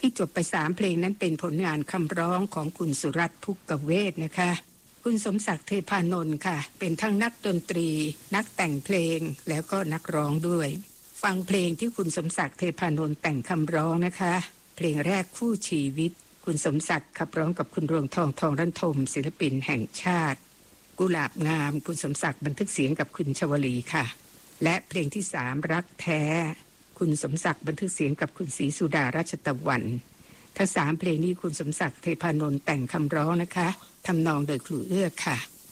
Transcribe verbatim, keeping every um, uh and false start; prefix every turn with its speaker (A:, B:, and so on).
A: ที่จบไปสามเพลงนั้นเป็นผลงานคำร้องของคุณสุรัตน์ภุกเวทนะคะคุณสมศักดิ์เทพานนท์ค่ะเป็นทั้งนักดนตรีนักแต่งเพลงแล้วก็นักร้องด้วยฟังเพลงที่คุณสมศักดิ์เทพานนท์แต่งคำร้องนะคะเพลงแรกคู่ชีวิตคุณสมศักดิ์ขับร้องกับคุณรวงทองทองรันทมศิลปินแห่งชาติกุหลาบงามคุณสมศักดิ์บันทึกเสียงกับคุณชวลีค่ะและเพลงที่สามรักแท้คุณสมศักดิ์บันทึกเสียงกับคุณศรีสุดาราชตะวันทั้งสามเพลงนี้คุณสมศักดิ์เทพานนท์แต่งคำร้องนะคะทำนองโดยครูเอื้อค่ะ